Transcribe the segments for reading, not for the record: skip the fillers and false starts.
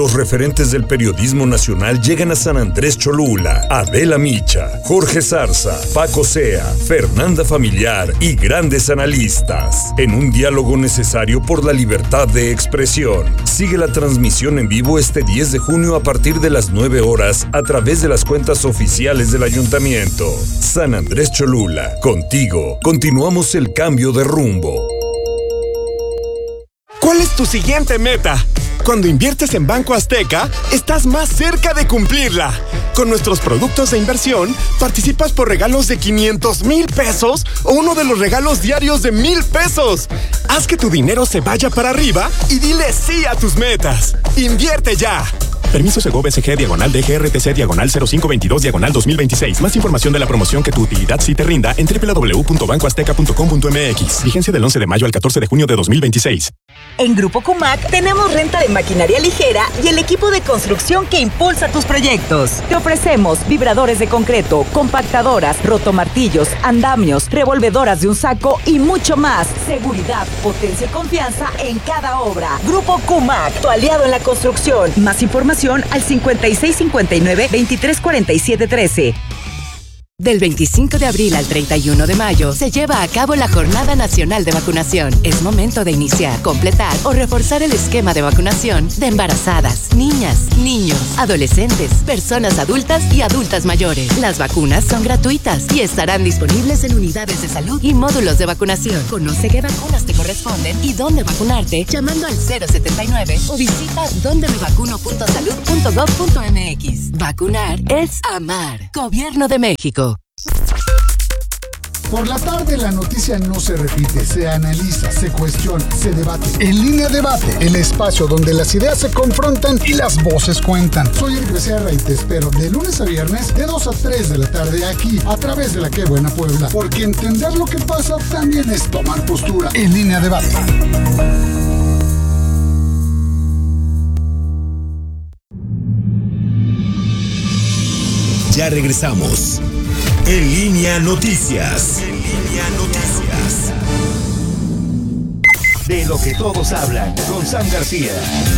Los referentes del periodismo nacional llegan a San Andrés Cholula. Adela Micha, Jorge Zarza, Paco Sea, Fernanda Familiar y grandes analistas. En un diálogo necesario por la libertad de expresión. Sigue la transmisión en vivo este 10 de junio a partir de las 9 horas a través de las cuentas oficiales del Ayuntamiento. San Andrés Cholula, contigo. Continuamos el cambio de rumbo. ¿Cuál es tu siguiente meta? Cuando inviertes en Banco Azteca, estás más cerca de cumplirla. Con nuestros productos de inversión, participas por regalos de 500,000 pesos o uno de los regalos diarios de 1,000 pesos. Haz que tu dinero se vaya para arriba y dile sí a tus metas. ¡Invierte ya! Permiso Segov SG /DGRTC/0522/2026. Más información de la promoción que tu utilidad sí te rinda en www.bancoazteca.com.mx. Vigencia del 11 de mayo al 14 de junio de 2026. En Grupo Kumak tenemos renta de maquinaria ligera y el equipo de construcción que impulsa tus proyectos. Te ofrecemos vibradores de concreto, compactadoras, rotomartillos, andamios, revolvedoras de un saco y mucho más. Seguridad, potencia y confianza en cada obra. Grupo Kumak, tu aliado en la construcción. Más información al 5659-234713. Del 25 de abril al 31 de mayo se lleva a cabo la Jornada Nacional de Vacunación. Es momento de iniciar, completar o reforzar el esquema de vacunación de embarazadas, niñas, niños, adolescentes, personas adultas y adultas mayores. Las vacunas son gratuitas y estarán disponibles en unidades de salud y módulos de vacunación. Conoce qué vacunas te corresponden y dónde vacunarte llamando al 079 o visita dondemevacuno.salud.gov.mx. Vacunar es amar. Gobierno de México. Por la tarde la noticia no se repite, se analiza, se cuestiona, se debate. En Línea Debate, el espacio donde las ideas se confrontan y las voces cuentan. Soy Eric Becerra y te espero de lunes a viernes de 2 a 3 de la tarde aquí, a través de la Qué Buena Puebla. Porque entender lo que pasa también es tomar postura. En Línea Debate. Ya regresamos. En Línea Noticias. En Línea Noticias. De lo que todos hablan, con Sam García.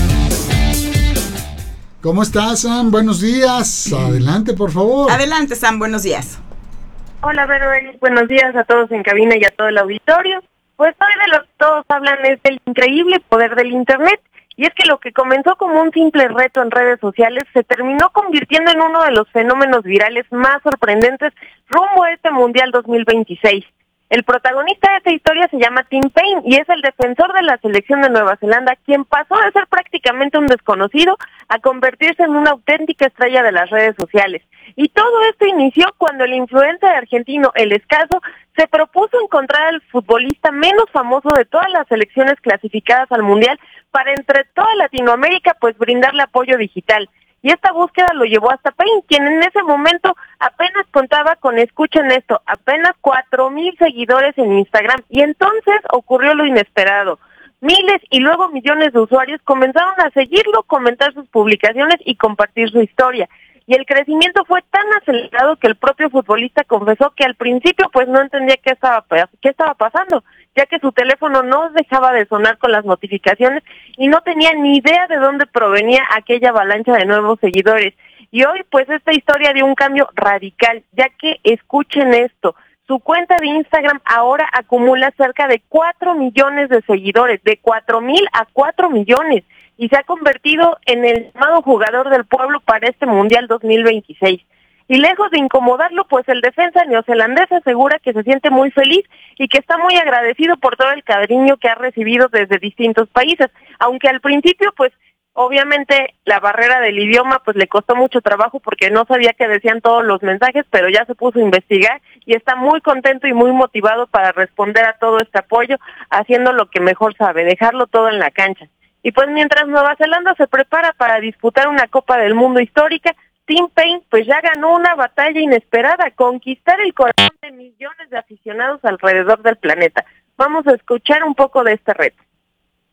¿Cómo estás, Sam? Buenos días. Adelante, por favor. Adelante, Sam. Buenos días. Hola, Vero. Buenos días a todos en cabina y a todo el auditorio. Pues hoy de lo que todos hablan es del increíble poder del Internet. Y es que lo que comenzó como un simple reto en redes sociales se terminó convirtiendo en uno de los fenómenos virales más sorprendentes rumbo a este Mundial 2026. El protagonista de esta historia se llama Tim Paine y es el defensor de la selección de Nueva Zelanda, quien pasó de ser prácticamente un desconocido a convertirse en una auténtica estrella de las redes sociales. Y todo esto inició cuando el influencer argentino El Escaso se propuso encontrar al futbolista menos famoso de todas las selecciones clasificadas al Mundial para entre toda Latinoamérica pues brindarle apoyo digital. Y esta búsqueda lo llevó hasta Paine, quien en ese momento apenas contaba con, escuchen esto, apenas 4,000 seguidores en Instagram. Y entonces ocurrió lo inesperado. Miles y luego millones de usuarios comenzaron a seguirlo, comentar sus publicaciones y compartir su historia. Y el crecimiento fue tan acelerado que el propio futbolista confesó que al principio pues no entendía qué estaba pasando, ya que su teléfono no dejaba de sonar con las notificaciones y no tenía ni idea de dónde provenía aquella avalancha de nuevos seguidores. Y hoy pues esta historia dio un cambio radical, ya que escuchen esto, su cuenta de Instagram ahora acumula cerca de 4 millones de seguidores, de 4,000 a 4 millones. Y se ha convertido en el llamado jugador del pueblo para este Mundial 2026. Y lejos de incomodarlo, pues el defensa neozelandés asegura que se siente muy feliz y que está muy agradecido por todo el cariño que ha recibido desde distintos países, aunque al principio, pues obviamente la barrera del idioma pues le costó mucho trabajo porque no sabía qué decían todos los mensajes, pero ya se puso a investigar y está muy contento y muy motivado para responder a todo este apoyo, haciendo lo que mejor sabe, dejarlo todo en la cancha. Y pues mientras Nueva Zelanda se prepara para disputar una Copa del Mundo histórica, Tim Paine pues ya ganó una batalla inesperada, conquistar el corazón de millones de aficionados alrededor del planeta. Vamos a escuchar un poco de este reto.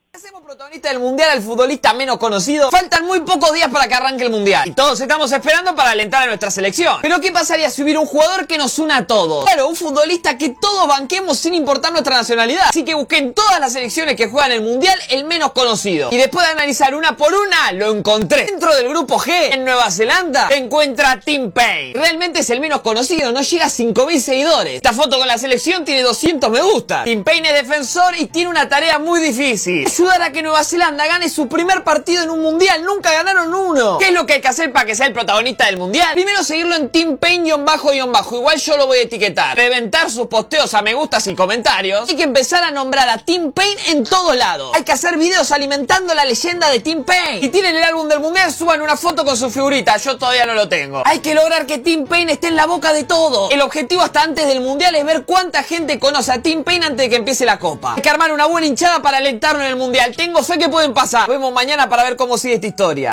Hacemos protagonista del mundial al futbolista menos conocido. Faltan muy pocos días para que arranque el mundial y todos estamos esperando para alentar a nuestra selección. Pero ¿qué pasaría si hubiera un jugador que nos una a todos? Claro, un futbolista que todos banquemos sin importar nuestra nacionalidad. Así que busqué en todas las selecciones que juegan el mundial el menos conocido. Y después de analizar una por una, lo encontré. Dentro del grupo G, en Nueva Zelanda, se encuentra Tim Payne. Realmente es el menos conocido, no llega a 5.000 seguidores. Esta foto con la selección tiene 200 me gusta. Tim Payne es defensor y tiene una tarea muy difícil: ayudar a que Nueva Zelanda gane su primer partido en un mundial. Nunca ganaron uno. ¿Qué es lo que hay que hacer para que sea el protagonista del mundial? Primero seguirlo en Tim Payne__. Igual yo lo voy a etiquetar. Reventar sus posteos a me gustas y comentarios. Hay que empezar a nombrar a Tim Payne en todos lados. Hay que hacer videos alimentando la leyenda de Tim Payne. Si tienen el álbum del mundial, suban una foto con su figurita. Yo todavía no lo tengo. Hay que lograr que Tim Payne esté en la boca de todo. El objetivo hasta antes del mundial es ver cuánta gente conoce a Tim Payne antes de que empiece la copa. Hay que armar una buena hinchada para alentarlo en el mundial. Tengo fe que pueden pasar. Nos vemos mañana para ver cómo sigue esta historia.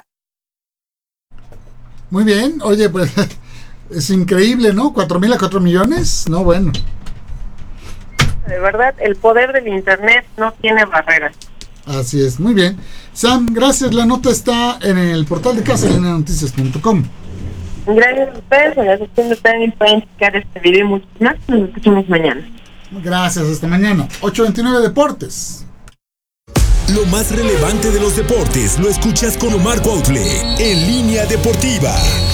Muy bien, oye, pues es increíble, ¿no? 4,000 a 4 millones, no, bueno. De verdad, el poder del internet no tiene barreras. Así es, muy bien. Sam, gracias, la nota está en el portal de casa, lineanoticias.com. Gracias a ustedes, gracias a ustedes, pueden checar este video y muchos más. Nos escuchamos mañana. Gracias, hasta mañana. 8:29 Deportes. Lo más relevante de los deportes lo escuchas con Omar Cuautle en Línea Deportiva.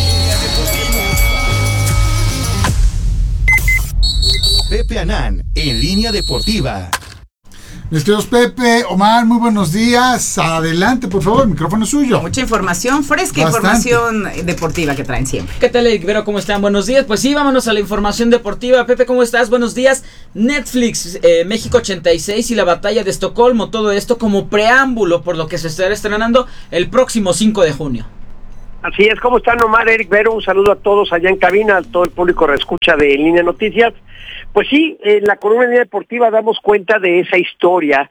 Pepe Anán en Línea Deportiva. Mis queridos Pepe, Omar, muy buenos días. Adelante, por favor, el micrófono es suyo. Mucha información, fresca Bastante. información deportiva que traen siempre. ¿Qué tal, Eric Vero? ¿Cómo están? Buenos días. Pues sí, vámonos a la información deportiva. Pepe, ¿cómo estás? Buenos días. Netflix, México 86 y la batalla de Estocolmo. Todo esto como preámbulo por lo que se estará estrenando el próximo 5 de junio. Así es, ¿cómo están, Omar, Eric Vero? Un saludo a todos allá en cabina, a todo el público reescucha de Línea Noticias. Pues sí, en la columna de Línea Deportiva damos cuenta de esa historia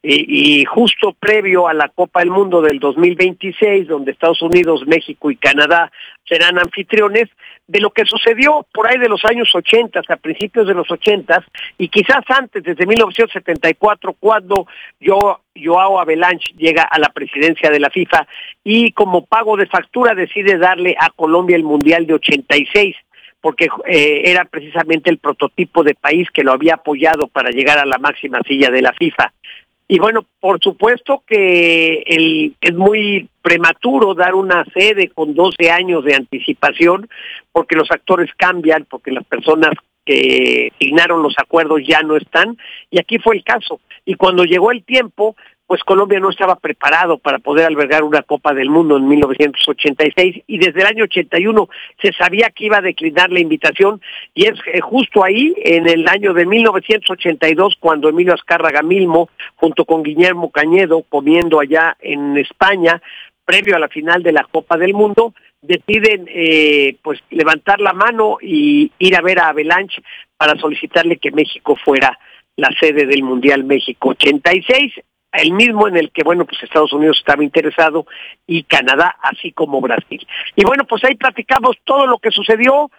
y justo previo a la Copa del Mundo del 2026, donde Estados Unidos, México y Canadá serán anfitriones, de lo que sucedió por ahí de los años 80, a principios de los 80, y quizás antes, desde 1974, cuando Joao Havelange llega a la presidencia de la FIFA y como pago de factura decide darle a Colombia el Mundial de 86, porque era precisamente el prototipo de país que lo había apoyado para llegar a la máxima silla de la FIFA. Y bueno, por supuesto que es muy prematuro dar una sede con 12 años de anticipación, porque los actores cambian, porque las personas que signaron los acuerdos ya no están, y aquí fue el caso. Y cuando llegó el tiempo, pues Colombia no estaba preparado para poder albergar una Copa del Mundo en 1986, y desde el año 81 se sabía que iba a declinar la invitación, y es justo ahí, en el año de 1982, cuando Emilio Azcárraga Milmo, junto con Guillermo Cañedo, comiendo allá en España, previo a la final de la Copa del Mundo, deciden pues levantar la mano y ir a ver a Havelange para solicitarle que México fuera la sede del Mundial México 86, el mismo en el que, bueno, pues Estados Unidos estaba interesado y Canadá, así como Brasil. Y bueno, pues ahí platicamos todo lo que sucedió,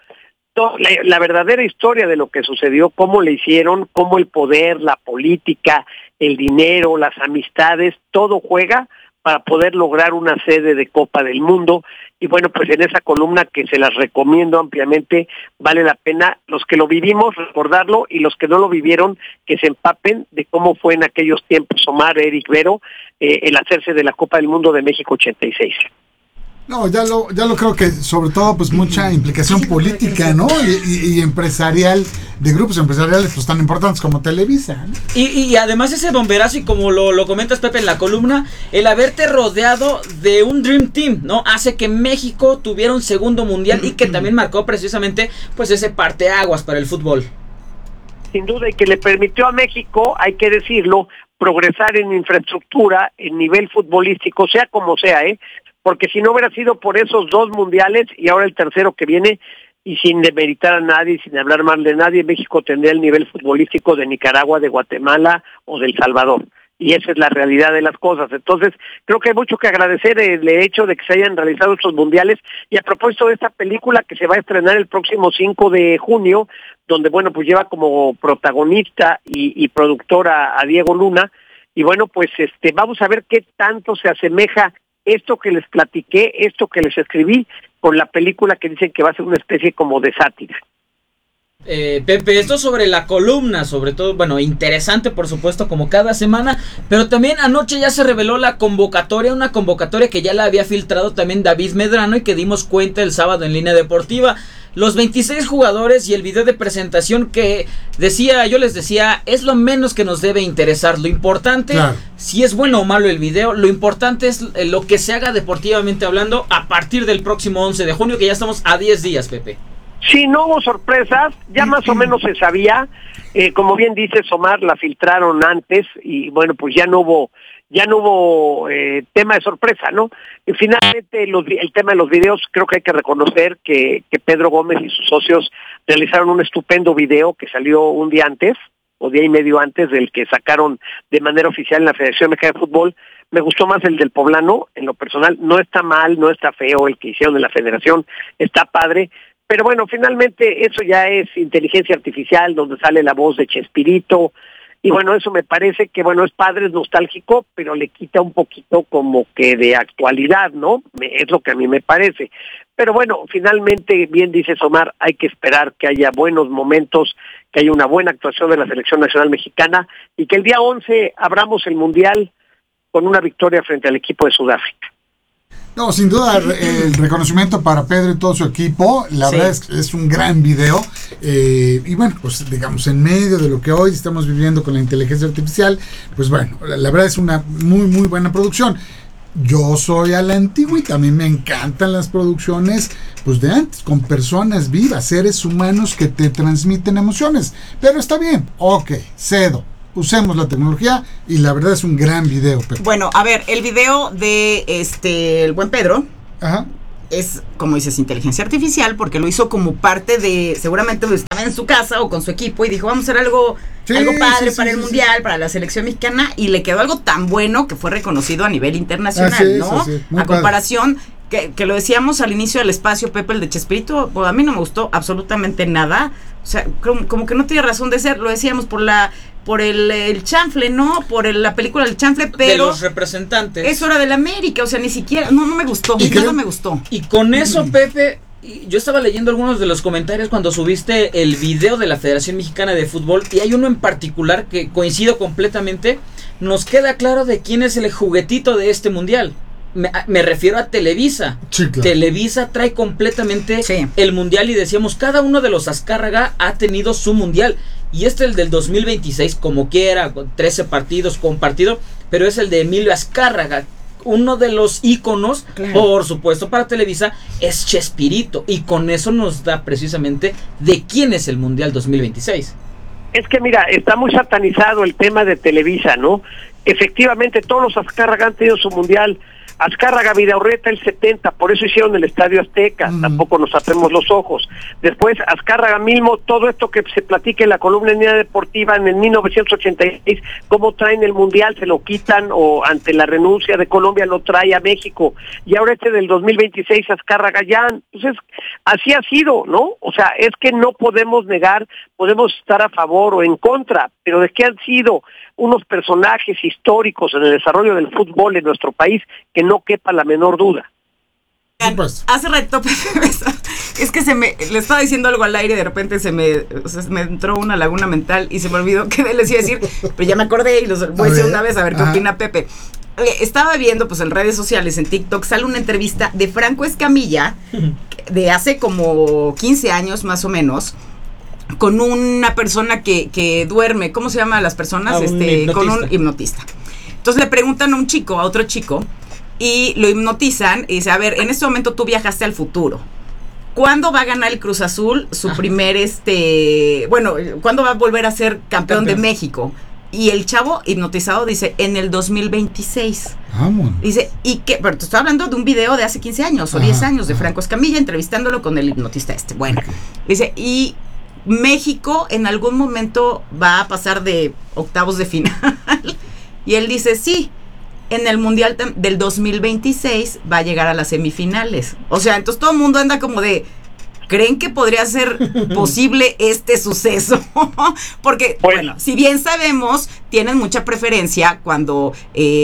la verdadera historia de lo que sucedió, cómo le hicieron, cómo el poder, la política, el dinero, las amistades, todo juega para poder lograr una sede de Copa del Mundo. Y bueno, pues en esa columna que se las recomiendo ampliamente, vale la pena los que lo vivimos recordarlo y los que no lo vivieron que se empapen de cómo fue en aquellos tiempos, Omar, Eric Vero, el hacerse de la Copa del Mundo de México 86. No, ya lo creo que sobre todo pues mucha implicación política, ¿no? Y empresarial, de grupos empresariales pues tan importantes como Televisa, ¿no? Y además ese bomberazo, y como lo comentas, Pepe, en la columna, el haberte rodeado de un Dream Team, ¿no? Hace que México tuviera un segundo mundial y que también marcó precisamente pues ese parteaguas para el fútbol. Sin duda, y que le permitió a México, hay que decirlo, progresar en infraestructura, en nivel futbolístico, sea como sea, porque si no hubiera sido por esos dos mundiales y ahora el tercero que viene, y sin demeritar a nadie, sin hablar mal de nadie, México tendría el nivel futbolístico de Nicaragua, de Guatemala o de El Salvador. Y esa es la realidad de las cosas. Entonces, creo que hay mucho que agradecer el hecho de que se hayan realizado estos mundiales. Y a propósito de esta película que se va a estrenar el próximo 5 de junio, donde, bueno, pues lleva como protagonista y productora a Diego Luna, y bueno, pues vamos a ver qué tanto se asemeja esto que les platiqué, esto que les escribí, con la película que dicen que va a ser una especie como de sátira. Pepe, esto sobre la columna, sobre todo, bueno, interesante por supuesto como cada semana, pero también anoche ya se reveló la convocatoria, una convocatoria que ya la había filtrado también David Medrano y que dimos cuenta el sábado en Línea Deportiva. Los 26 jugadores y el video de presentación que yo les decía, es lo menos que nos debe interesar. Lo importante, claro, si es bueno o malo el video, lo importante es lo que se haga deportivamente hablando a partir del próximo 11 de junio, que ya estamos a 10 días, Pepe. Sí, no hubo sorpresas, ya más o menos se sabía, como bien dices, Omar, la filtraron antes y bueno, pues ya no hubo tema de sorpresa, ¿no? Y finalmente el tema de los videos, creo que hay que reconocer que Pedro Gómez y sus socios realizaron un estupendo video que salió un día antes, o día y medio antes del que sacaron de manera oficial en la Federación Mexicana de Fútbol. Me gustó más el del poblano, en lo personal, no está mal, no está feo el que hicieron en la Federación, está padre. Pero bueno, finalmente eso ya es inteligencia artificial, donde sale la voz de Chespirito, y bueno, eso me parece que bueno, es padre, es nostálgico, pero le quita un poquito como que de actualidad, ¿no? Es lo que a mí me parece. Pero bueno, finalmente, bien dices Omar, hay que esperar que haya buenos momentos, que haya una buena actuación de la Selección Nacional Mexicana, y que el día 11 abramos el Mundial con una victoria frente al equipo de Sudáfrica. No, sin duda el reconocimiento para Pedro y todo su equipo. La verdad es un gran video. Y bueno, pues digamos, en medio de lo que hoy estamos viviendo con la inteligencia artificial, pues bueno, la verdad es una muy, muy buena producción. Yo soy a la antigua y también me encantan las producciones pues de antes, con personas vivas, seres humanos que te transmiten emociones. Pero está bien, ok, cedo. Usemos la tecnología y la verdad es un gran video. Pepe. Bueno, a ver, el video de el buen Pedro. Ajá. Es, como dices, inteligencia artificial, porque lo hizo como parte de, seguramente estaba en su casa o con su equipo y dijo, vamos a hacer algo padre para el Mundial, para la selección mexicana, y le quedó algo tan bueno que fue reconocido a nivel internacional, ¿no? A comparación, que lo decíamos al inicio del espacio, Pepe, el de Chespirito, pues a mí no me gustó absolutamente nada, o sea, como que no tiene razón de ser, lo decíamos por el chanfle, ¿no? Por la película del chanfle, pero de los representantes. Es hora del América, o sea, ni siquiera, no me gustó, nada me gustó. Y con eso, Pepe, yo estaba leyendo algunos de los comentarios cuando subiste el video de la Federación Mexicana de Fútbol, y hay uno en particular que coincido completamente. Nos queda claro de quién es el juguetito de este mundial. Me refiero a Televisa. Sí, claro. Televisa trae completamente el mundial, y decíamos, cada uno de los Azcárraga ha tenido su mundial. Y el del 2026, como quiera, con 13 partidos compartido, pero es el de Emilio Azcárraga. Uno de los íconos, por supuesto, para Televisa, es Chespirito. Y con eso nos da precisamente de quién es el Mundial 2026. Es que mira, está muy satanizado el tema de Televisa, ¿no? Efectivamente, todos los Azcárraga han tenido su Mundial. Azcárraga, Vidaurreta el 70, por eso hicieron el Estadio Azteca, tampoco nos tapemos los ojos. Después Azcárraga mismo, todo esto que se platica en la columna en Línea Deportiva en el 1986, cómo traen el Mundial, se lo quitan, o ante la renuncia de Colombia lo trae a México, y ahora del 2026 Azcárraga ya, entonces así ha sido, ¿no? O sea, es que no podemos negar, podemos estar a favor o en contra, pero de que han sido unos personajes históricos en el desarrollo del fútbol en nuestro país, que no quepa la menor duda. Hace rato es que le estaba diciendo algo al aire y de repente me entró una laguna mental y se me olvidó qué les iba a decir, pero ya me acordé y los voy a decir una vez a ver qué opina Pepe. Estaba viendo pues en redes sociales, en TikTok, sale una entrevista de Franco Escamilla de hace como 15 años más o menos, con una persona que duerme, ¿cómo se llama a las personas? Con un hipnotista. Entonces le preguntan a otro chico, y lo hipnotizan, y dice, a ver, en este momento tú viajaste al futuro. ¿Cuándo va a ganar el Cruz Azul su primer, cuándo va a volver a ser campeón de México? Y el chavo hipnotizado dice, en el 2026. Vamos. Dice, ¿y qué? Pero te estoy hablando de un video de hace 15 años o 10 años de Franco Escamilla entrevistándolo con el hipnotista Bueno, dice, y México en algún momento va a pasar de octavos de final. Y él dice, sí, en el Mundial del 2026 va a llegar a las semifinales. O sea, entonces todo el mundo anda como de, ¿Creen que podría ser posible este suceso? Porque, bueno, si bien sabemos, tienen mucha preferencia cuando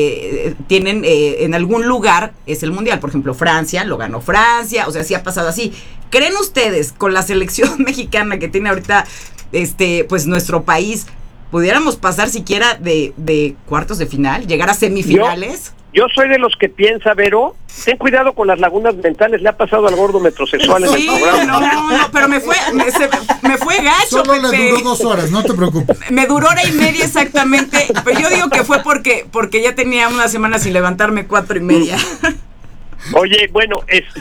tienen en algún lugar es el Mundial. Por ejemplo, Francia, lo ganó Francia, o sea, sí ha pasado así. ¿Creen ustedes, con la selección mexicana que tiene ahorita pues nuestro país, pudiéramos pasar siquiera de cuartos de final, llegar a semifinales? Yo soy de los que piensa, Vero, ten cuidado con las lagunas mentales, le ha pasado al gordo metrosexual en el programa. No, pero me fue gacho, Solo Pepe. le duró 2 horas, no te preocupes. Me duró 1:30 exactamente, pero yo digo que fue porque ya tenía una semana sin levantarme 4:30. Oye, bueno,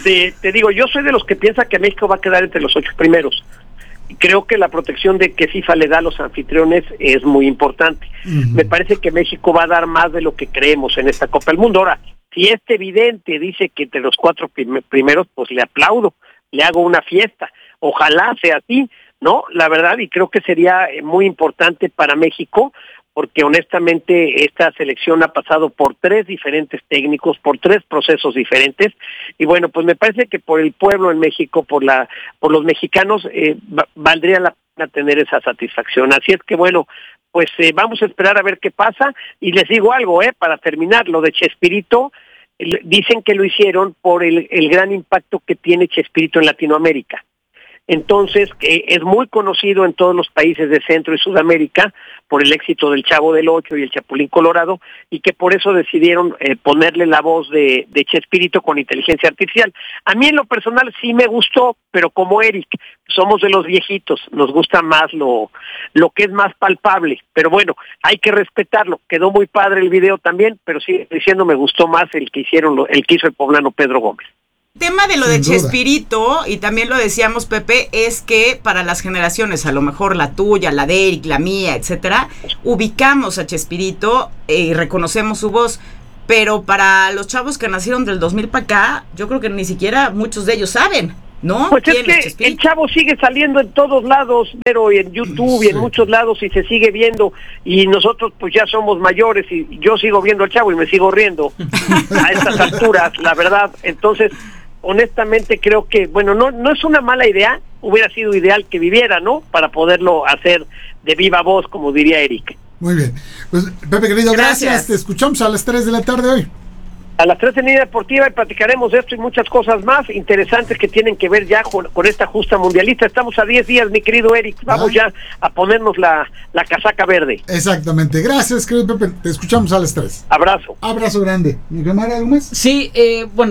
te digo, yo soy de los que piensa que México va a quedar entre los 8 primeros. Creo que la protección de que FIFA le da a los anfitriones es muy importante. Me parece que México va a dar más de lo que creemos en esta Copa del Mundo. Ahora, si este evidente dice que entre los 4 primeros, pues le aplaudo, le hago una fiesta. Ojalá sea así, ¿no? La verdad, y creo que sería muy importante para México, porque honestamente esta selección ha pasado por 3 diferentes técnicos, por 3 procesos diferentes, y bueno, pues me parece que por el pueblo en México, por los mexicanos, valdría la pena tener esa satisfacción. Así es que bueno, pues vamos a esperar a ver qué pasa, y les digo algo, para terminar, lo de Chespirito, dicen que lo hicieron por el gran impacto que tiene Chespirito en Latinoamérica. Entonces, es muy conocido en todos los países de Centro y Sudamérica por el éxito del Chavo del Ocho y el Chapulín Colorado, y que por eso decidieron ponerle la voz de Chespirito con inteligencia artificial. A mí en lo personal sí me gustó, pero como Eric, somos de los viejitos, nos gusta más lo que es más palpable, pero bueno, hay que respetarlo. Quedó muy padre el video también, pero sí diciendo me gustó más el que hizo el poblano Pedro Gómez. Tema de lo de Chespirito, y también lo decíamos, Pepe, es que para las generaciones, a lo mejor la tuya, la de Eric, la mía, etcétera, ubicamos a Chespirito y reconocemos su voz, pero para los chavos que nacieron del 2000 para acá, yo creo que ni siquiera muchos de ellos saben, ¿no? Pues es que el Chavo sigue saliendo en todos lados, pero en YouTube y en muchos lados, y se sigue viendo, y nosotros pues ya somos mayores, y yo sigo viendo al Chavo y me sigo riendo a estas alturas, la verdad. Entonces, honestamente creo que, bueno, no es una mala idea, hubiera sido ideal que viviera, ¿no? Para poderlo hacer de viva voz, como diría Eric. Muy bien. Pues, Pepe, querido, gracias. Te escuchamos a las 3 de la tarde hoy. A las 3 en Línea Deportiva, y platicaremos de esto y muchas cosas más interesantes que tienen que ver ya con esta justa mundialista. Estamos a 10 días, mi querido Eric. Vamos ya a ponernos la casaca verde. Exactamente. Gracias, querido Pepe. Te escuchamos a las 3. Abrazo. Abrazo grande. ¿Mi cámara, algo más? Sí, bueno,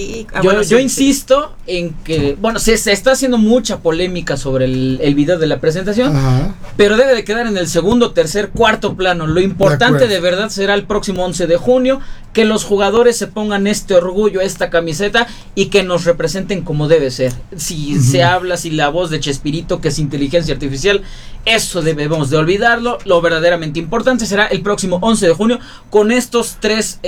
yo insisto en que, bueno, se está haciendo mucha polémica sobre el video de la presentación, pero debe de quedar en el segundo, tercer, cuarto plano. Lo importante de verdad será el próximo 11 de junio, que los jugadores se pongan este orgullo, esta camiseta, y que nos representen como debe ser. Si se habla, si la voz de Chespirito, que es inteligencia artificial, eso debemos de olvidarlo. Lo verdaderamente importante será el próximo 11 de junio con estos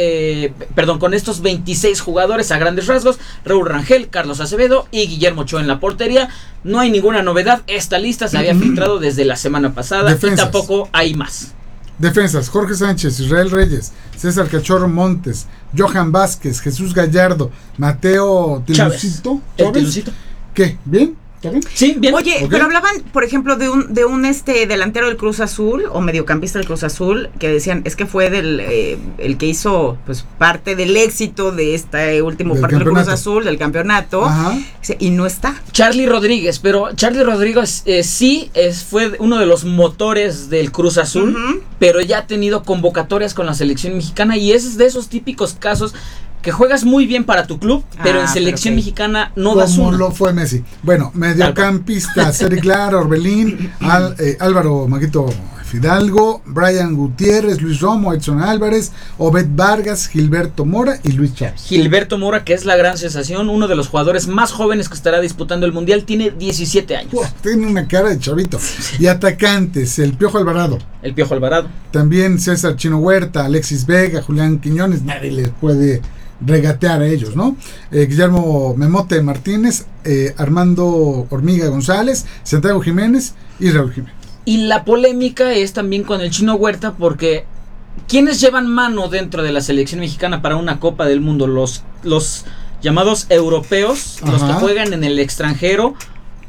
26 jugadores a grandes rasgos: Raúl Rangel, Carlos Acevedo y Guillermo Ochoa en la portería. No hay ninguna novedad, esta lista se había filtrado desde la semana pasada. Y tampoco hay más. Defensas: Jorge Sánchez, Israel Reyes, César Cachorro Montes, Johan Vázquez, Jesús Gallardo, Mateo Tilucito. ¿Qué? ¿Bien? ¿Está bien? Sí, bien. Oye, pero hablaban, por ejemplo, de un delantero del Cruz Azul, o mediocampista del Cruz Azul, que decían, es que fue el que hizo pues parte del éxito de este último partido del Cruz Azul, del campeonato, y no está. Charlie Rodríguez, pero Charlie Rodríguez fue uno de los motores del Cruz Azul, pero ya ha tenido convocatorias con la selección mexicana, y es de esos típicos casos que juegas muy bien para tu club, pero en selección mexicana no das una. Como lo fue Messi. Bueno, mediocampista: Cedric Lara, Orbelín, Álvaro Maguito Fidalgo, Brian Gutiérrez, Luis Romo, Edson Álvarez, Obed Vargas, Gilberto Mora y Luis Chávez. Gilberto Mora, que es la gran sensación, uno de los jugadores más jóvenes que estará disputando el Mundial, tiene 17 años. Tiene una cara de chavito. Y atacantes: el Piojo Alvarado. También César Chino Huerta, Alexis Vega, Julián Quiñones. Nadie les puede regatear a ellos, ¿no? Guillermo Memote Martínez, Armando Hormiga González, Santiago Jiménez y Raúl Jiménez. Y la polémica es también con el Chino Huerta, porque ¿quiénes llevan mano dentro de la selección mexicana para una Copa del Mundo? Los llamados europeos, los que juegan en el extranjero,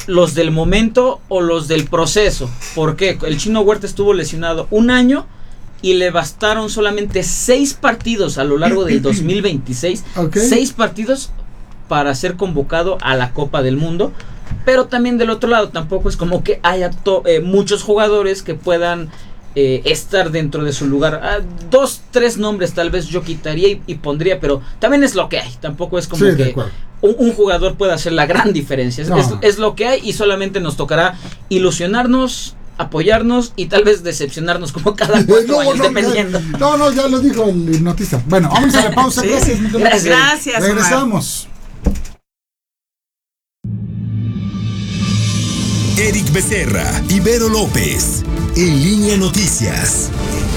los del momento o los del proceso. ¿Por qué? El Chino Huerta estuvo lesionado 1 año y le bastaron solamente 6 partidos a lo largo del 2026. 6 partidos para ser convocado a la Copa del Mundo. Pero también del otro lado tampoco es como que haya muchos jugadores que puedan estar dentro de su lugar. 2, 3 nombres tal vez yo quitaría y pondría, pero también es lo que hay. Tampoco es como que un jugador pueda hacer la gran diferencia. Es lo que hay y solamente nos tocará ilusionarnos, apoyarnos y tal vez decepcionarnos como cada 4 años, dependiendo. No, ya lo dijo el notista. Bueno, vamos a la pausa. Gracias. Regresamos. Eric Becerra, Ibero López, En Línea Noticias.